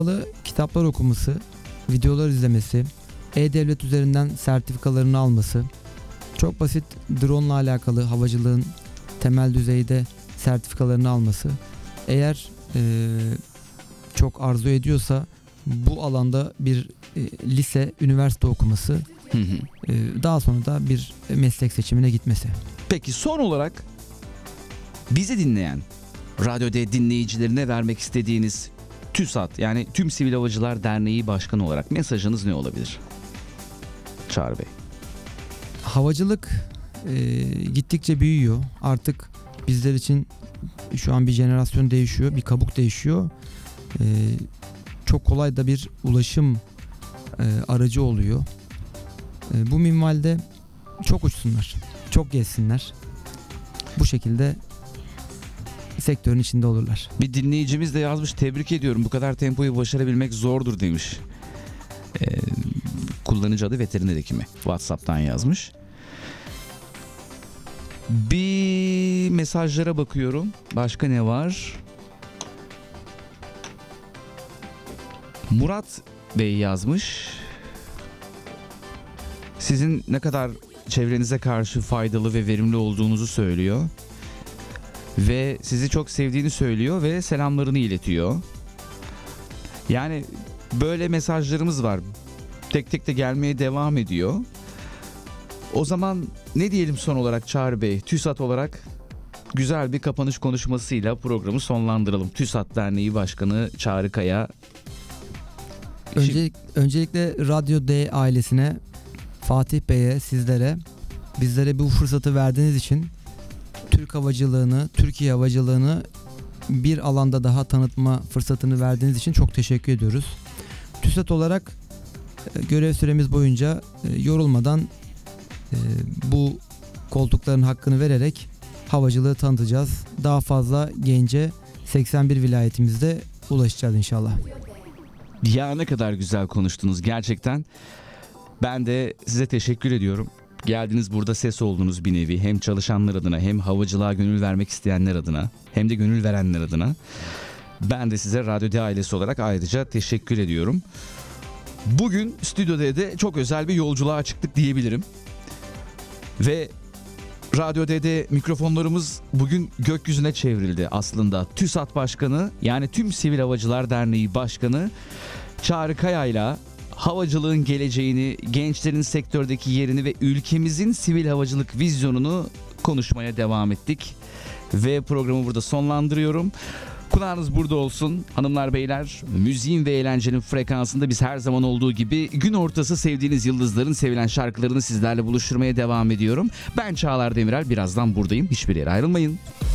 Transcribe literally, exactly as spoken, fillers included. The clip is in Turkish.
Kitaplar okuması, videolar izlemesi, e-devlet üzerinden sertifikalarını alması, çok basit drone ile alakalı havacılığın temel düzeyde sertifikalarını alması. Eğer e, çok arzu ediyorsa bu alanda bir e, lise, üniversite okuması, Hı hı. e, daha sonra da bir meslek seçimine gitmesi. Peki son olarak bizi dinleyen Radyo D dinleyicilerine vermek istediğiniz TÜSAT, yani Tüm Sivil Havacılar Derneği Başkanı olarak mesajınız ne olabilir? Çağrı Bey. Havacılık e, gittikçe büyüyor. Artık bizler için şu an bir jenerasyon değişiyor, bir kabuk değişiyor. E, çok kolay da bir ulaşım e, aracı oluyor. E, bu minvalde çok uçsunlar, çok gezsinler. Bu şekilde sektörün içinde olurlar. Bir dinleyicimiz de yazmış, tebrik ediyorum, bu kadar tempoyu başarabilmek zordur demiş. Ee, kullanıcı adı veteriner hekimi. WhatsApp'tan yazmış. Bir mesajlara bakıyorum. Başka ne var? Murat Bey yazmış. Sizin ne kadar çevrenize karşı faydalı ve verimli olduğunuzu söylüyor. Ve sizi çok sevdiğini söylüyor ve selamlarını iletiyor. Yani böyle mesajlarımız var. Tek tek de gelmeye devam ediyor. O zaman ne diyelim son olarak Çağrı Bey? TÜSAT olarak güzel bir kapanış konuşmasıyla programı sonlandıralım. TÜSAT Derneği Başkanı Çağrı Kaya. Öncelik, öncelikle Radyo D ailesine, Fatih Bey'e, sizlere, bizlere bu fırsatı verdiğiniz için, Türk havacılığını, Türkiye havacılığını bir alanda daha tanıtma fırsatını verdiğiniz için çok teşekkür ediyoruz. TÜSAT olarak görev süremiz boyunca yorulmadan bu koltukların hakkını vererek havacılığı tanıtacağız. Daha fazla gence seksen bir vilayetimizde ulaşacağız inşallah. Ya ne kadar güzel konuştunuz gerçekten. Ben de size teşekkür ediyorum. Geldiniz, burada ses oldunuz bir nevi. Hem çalışanlar adına, hem havacılığa gönül vermek isteyenler adına, hem de gönül verenler adına. Ben de size Radyo D ailesi olarak ayrıca teşekkür ediyorum. Bugün Stüdyo D'de çok özel bir yolculuğa çıktık diyebilirim. Ve Radyo D'de mikrofonlarımız bugün gökyüzüne çevrildi aslında. TÜSAT Başkanı, yani Tüm Sivil Havacılar Derneği Başkanı Çağrı Kaya'yla havacılığın geleceğini, gençlerin sektördeki yerini ve ülkemizin sivil havacılık vizyonunu konuşmaya devam ettik. Ve programı burada sonlandırıyorum. Kulağınız burada olsun hanımlar beyler. Müziğin ve eğlencenin frekansında biz her zaman olduğu gibi gün ortası sevdiğiniz yıldızların sevilen şarkılarını sizlerle buluşturmaya devam ediyorum. Ben Çağlar Demirel, birazdan buradayım. Hiçbir yere ayrılmayın.